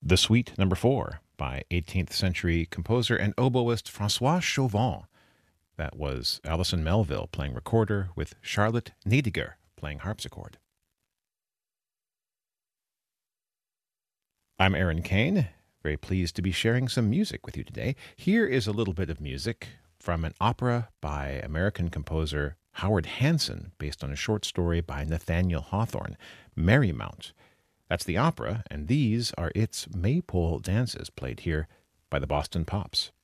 The Suite Number 4 by 18th century composer and oboist Francois Chauvin. That was Alison Melville playing recorder with Charlotte Nediger playing harpsichord. I'm Aaron Kane, very pleased to be sharing some music with you today. Here is a little bit of music from an opera by American composer Howard Hanson, based on a short story by Nathaniel Hawthorne, Merrymount. That's the opera, and these are its maypole dances played here by the Boston Pops.